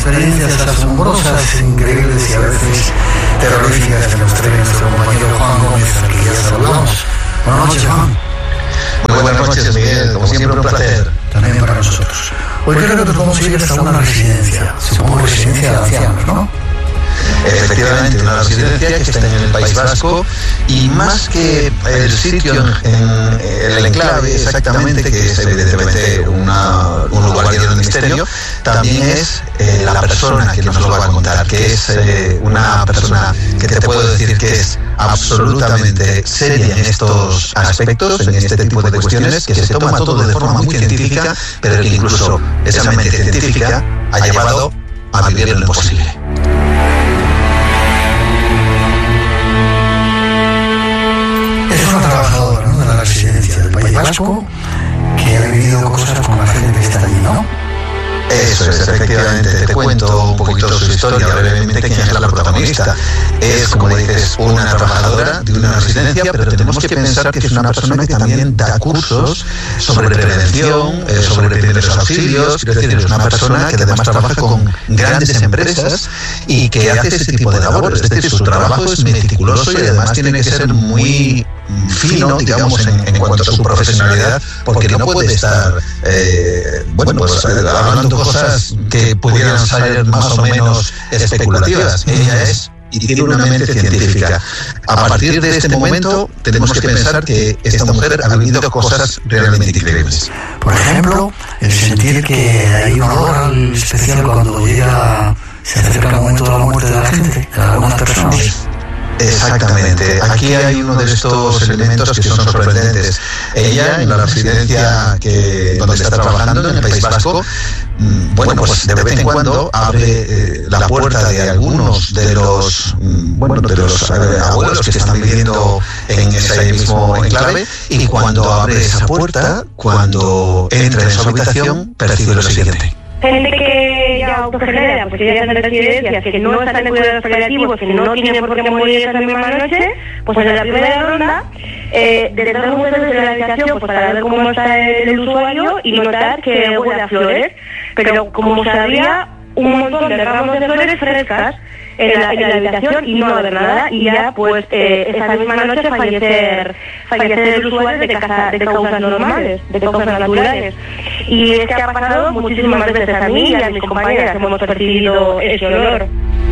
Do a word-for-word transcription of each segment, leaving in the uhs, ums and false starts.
experiencias asombrosas, increíbles y a veces terroríficas de los trenes nuestro compañero Juan Gómez, al que ya saludamos. Buenas noches, Juan. Muy buenas noches, Miguel. Como siempre, un placer. También para nosotros. Hoy creo que nos vamos a ir hasta una residencia, supongo residencia de ancianos, ¿no? Efectivamente, una residencia que está en el País Vasco, y más que el sitio en, en el enclave exactamente, que es evidentemente una, un lugar lleno de misterio, también es eh, la persona que nos lo va a contar, que es eh, una persona que te puedo decir que es absolutamente seria en estos aspectos, en este tipo de cuestiones, que se toma todo de forma muy científica, pero que incluso esa mente científica ha llevado a vivir lo imposible. Es una trabajadora, ¿no?, de la residencia del País Vasco, que ha vivido cosas con la gente que está allí, ¿no? Eso es, efectivamente. Te cuento un poquito su historia, brevemente, quién es la protagonista. Es, como dices, una trabajadora de una residencia, pero tenemos que pensar que es una persona que también da cursos sobre prevención, eh, sobre primeros auxilios. Quiero decir, es una persona que además trabaja con grandes empresas y que hace ese tipo de labores. Es decir, su trabajo es meticuloso y además tiene que ser muy fino, digamos, en, en cuanto a su profesionalidad, porque no puede estar, eh, bueno, pues hablando cosas que pudieran salir más o menos especulativas. Ella es y tiene una mente científica. A partir de este momento tenemos que pensar que esta mujer ha vivido cosas realmente increíbles. Por ejemplo, el sentir que hay un olor especial cuando llega, se acerca el momento de la muerte de la gente, de algunas personas. Exactamente. Aquí hay uno de estos elementos que son sorprendentes. Ella, en la residencia que, donde está trabajando, en el País Vasco, bueno, pues de vez en cuando abre eh, la puerta de algunos de los, bueno, de los eh, abuelos que están viviendo en ese mismo enclave, y cuando abre esa puerta, cuando entra en su habitación, percibe lo siguiente. Gente que ya autogenera, pues ya están en residencias, que no están en cuidados paliativos, que no tienen por qué morir esa misma noche, pues en la primera ronda, eh, detrás de muchos de la habitación, pues para ver cómo está el usuario y notar que huele a flores, pero como sabía, un montón de ramos de flores frescas en la, en la habitación y no haber nada, y ya pues eh, esa misma noche fallecer fallecer el usuario de, casa, de causas normales, de causas naturales. Y es que ha pasado muchísimas veces a mí y a mis compañeras, hemos percibido ese olor.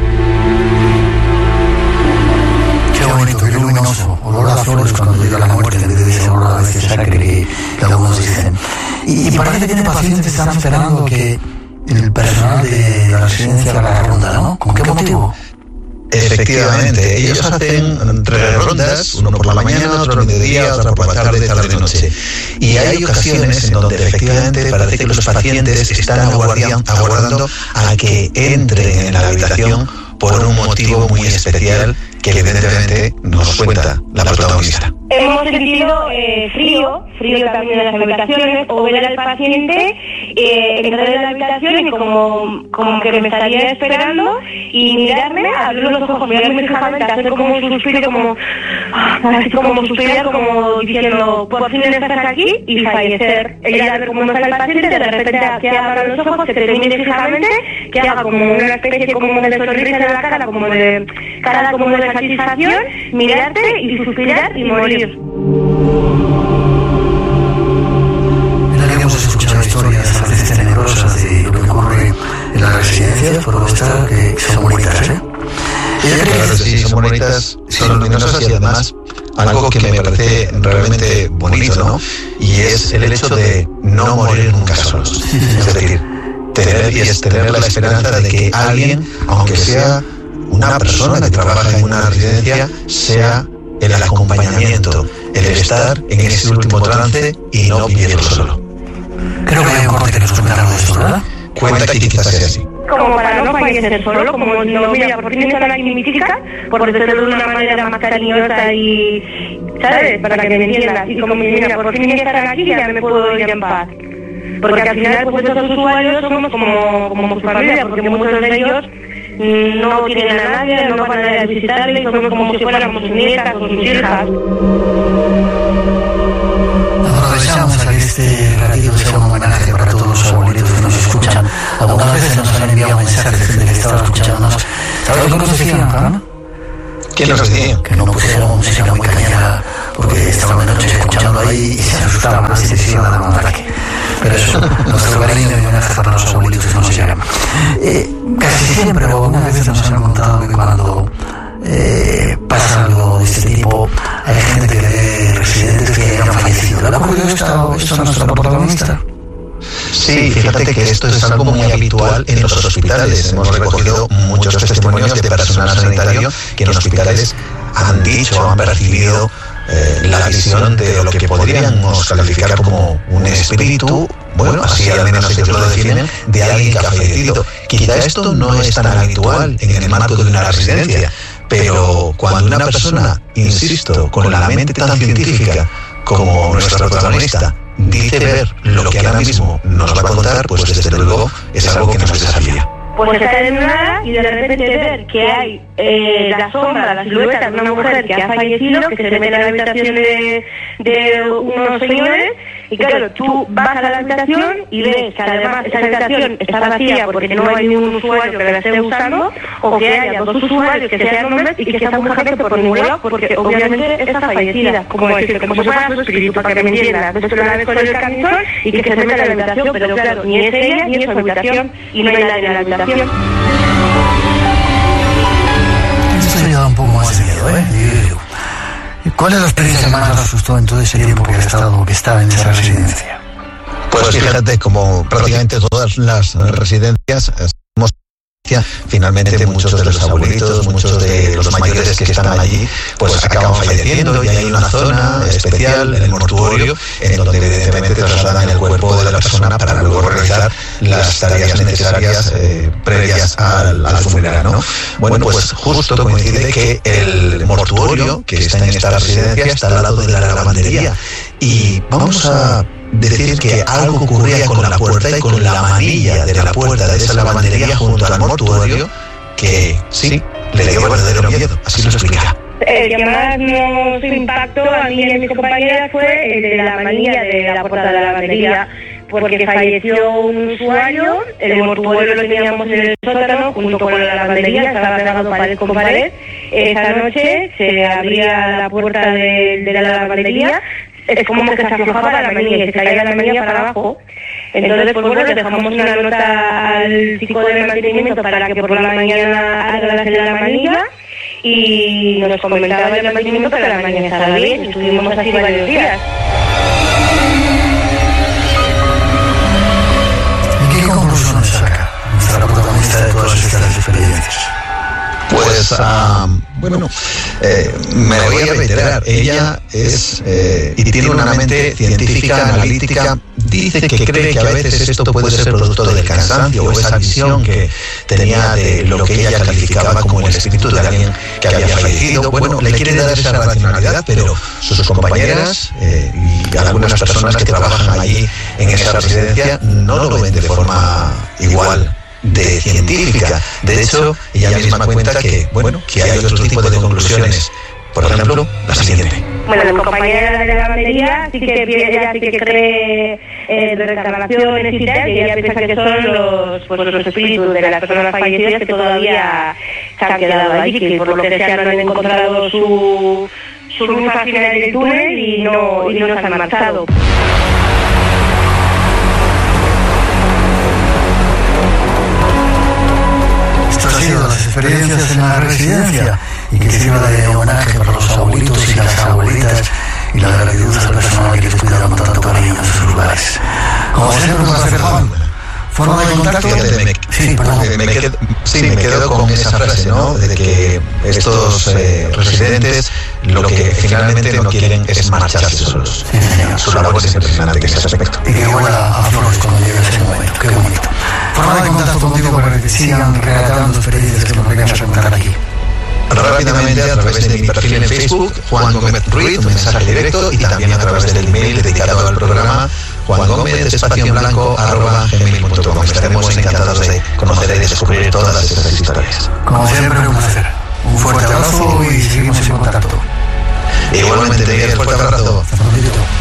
Qué bonito, qué luminoso, olor a flores cuando llega la muerte, en vez de ese olor a veces sacre que, que algunos dicen. Y, y parece que tiene pacientes que están esperando que el personal de la residencia haga la ronda, ¿no? ¿Con qué motivo? Efectivamente, ellos hacen tres rondas, uno por la mañana, otro al mediodía, otra por la tarde, tarde y noche. Y hay ocasiones en donde efectivamente parece que los pacientes están aguardando a que entren en la habitación por un motivo muy especial que evidentemente nos cuenta la protagonista. Hemos sentido eh, frío, frío también en las habitaciones, o ver al paciente eh, entrar en la habitación y como, como que me estaría esperando y mirarme, abrir los ojos, mirarme fijamente, hacer como un suspiro, como, así como suspirar, como diciendo, por fin estás aquí, y fallecer. Ella ver cómo está el paciente, de repente que abra los ojos, que te mire fijamente, que haga como una especie como de sonrisa en la cara, como de cara como de satisfacción, mirarte y suspirar y morir. Mira que hemos escuchado historias a veces tenebrosas de lo que ocurre en las residencias, por lo estar que son bonitas, ¿eh? Claro que sí, son bonitas, son luminosas, y además algo que me parece realmente bonito, ¿no? Y es el hecho de no morir nunca solos. Es decir, tener, y es tener la esperanza de que alguien, aunque sea una persona que trabaja en una residencia, sea el acompañamiento, el estar en ese último trance y no vivirlo solo. Creo que hay un corte que nos cuenta algo de esto, ¿verdad? Cuenta que quizás sea así. Como para no fallecer solo, como no, mira, por fin están aquí mi chica, por decirlo de una manera más cariñosa y, ¿sabes? Para que me entiendas. Y como, mira, por fin están aquí, ya me puedo ir en paz. Porque al final, pues estos usuarios somos como, como su familia, porque muchos de ellos no tienen a nadie, no van a visitarle, somos como si fuéramos sus nietas o sus hijas. Aprovechamos a que este ratito sea un homenaje para todos los abuelitos que nos escuchan. Algunas veces nos han enviado mensajes mensaje de gente que estaba escuchándonos. ¿Sabes lo que nos decían, Fran? ¿Quién nos decía? Que no pusiéramos música muy cañera porque estaban de noche escuchando ahí y se asustaban más y se iban a dar un ataque. Pero eso, nuestro cariño y homenaje para los abuelitos no se llama. Eh, casi siempre, o algunas veces nos han contado que cuando eh, pasa algo de este tipo, hay gente que ve residentes que han fallecido. ¿Le ha ocurrido esto, esto a nuestra protagonista? Sí, fíjate que esto es algo muy habitual en los hospitales. Hemos recogido muchos testimonios de personal sanitario que en hospitales han dicho, han percibido eh, la visión de lo que podríamos calificar como un espíritu, bueno, así al menos ellos lo definen, de alguien que ha fallecido. Quizá esto no es tan habitual en el marco de una residencia, pero cuando una persona, insisto, con la mente tan científica como nuestra protagonista, dice ver lo que ahora mismo nos va a contar, pues desde luego es algo que nos desafía. Pues está en nada y de repente ver que hay eh, la sombra, la silueta de una mujer que ha fallecido, que se mete en la habitación de, de unos señores, y claro, tú vas a la habitación y ves que además esa habitación está vacía porque no hay ningún usuario que la esté usando, o que haya dos usuarios que sean hombres y que esa mujer no esté por ningún lado, porque obviamente está fallecida, como decir, como si fuera su espíritu, para que me entiendas. Entonces la ves con el camisón y que se mete en la habitación, pero claro, ni es ella ni es su habitación y no hay nadie en la habitación. Esto ya da un poco más de miedo, ¿eh? ¿Cuál es la experiencia que más nos asustó en todo ese tiempo que ha estado, que estaba en esa residencia? Pues fíjate, como prácticamente todas las residencias, hemos finalmente muchos de los abuelitos, muchos de los mayores que están allí, pues acaban falleciendo, y hay una zona especial, el mortuorio, en donde evidentemente trasladan el cuerpo de la persona para luego realizar las tareas necesarias eh, previas al, al funeral, ¿no? Bueno, pues justo coincide que el mortuorio que está en esta residencia está al lado de la lavandería, y vamos a decir que algo ocurría con la puerta y con la manilla de la puerta de esa lavandería junto al mortuorio que sí, le dio verdadero miedo. Así lo explica. El que más nos impactó a mí y a mis compañeras fue el de la manilla de la puerta de la lavandería, porque falleció un usuario, el mortuorio lo teníamos en el sótano junto con la lavandería, estaba pegado pared con pared. Esa noche se abría la puerta de, de la lavandería, es como que se aflojaba la manilla, se caía la manilla para abajo. Entonces, pues bueno, le dejamos una nota al chico del mantenimiento para que por la mañana arreglase la manilla, y nos comentaba el mantenimiento que la manilla estaba bien, y estuvimos así varios días. ¿Y qué conclusiones saca nuestra protagonista de todas estas experiencias? Pues, um, bueno, eh, me voy a reiterar, ella es, eh, y tiene una mente científica, analítica, dice que cree que a veces esto puede ser producto del cansancio o esa visión que tenía de lo que ella calificaba como el espíritu de alguien que había fallecido. Bueno, le quiere dar esa racionalidad, pero sus compañeras eh, y algunas personas que trabajan allí en esa residencia no lo ven de forma igual de científica. De hecho, ella misma cuenta que, bueno, que hay otro tipo de conclusiones. Por ejemplo, la siguiente. Bueno, mi compañera de la lavandería sí que ella sí que cree eh, de reencarnaciones y tal, y ella piensa que son los, pues, los espíritus de las personas fallecidas que todavía se han quedado allí, que por lo que sea no han encontrado su, su luz al final del túnel y no, y no se han marchado. Esto ha sido las experiencias en la residencia, y que sirva de homenaje para los abuelitos y las abuelitas, y la gratitud al personal que les cuida con tanto cariño en sus lugares. Como siempre, un placer, Juan. ¿Forma de contacto? Fíjate, me, sí, perdón. Me, me quedo, sí, me quedo con esa frase, ¿no? De que estos eh, residentes lo que finalmente no quieren es marcharse solos. Sí, señor. Su labor es impresionante en ese aspecto. Y que huela a flores cuando llegue ese momento. Qué bonito. Forma de contacto contigo para que sigan relatando experiencias que nos vengas a contar aquí. Rápidamente a través de mi perfil en Facebook, Juan Gómez Ruiz, un mensaje directo, y también a través del email dedicado al programa, Juan Gómez, espacio en blanco, arroba gmail punto com. Estaremos encantados de conocer y descubrir todas estas historias. Como siempre, un placer. Un fuerte abrazo y seguimos en contacto. Igualmente, Miguel, fuerte abrazo. Hasta pronto.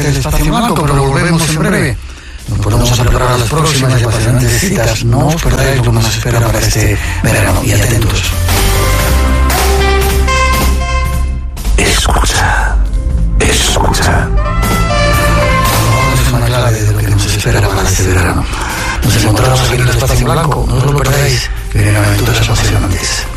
del Espacio en Blanco, pero volvemos en breve. Nos ponemos a preparar las próximas y apasionantes citas. No os perdáis lo que nos espera para este verano. Y atentos. Escucha, escucha. Es una clave de lo que nos espera para este verano. Nos encontramos aquí en el Espacio en Blanco. No os lo perdáis, que vienen aventuras apasionantes.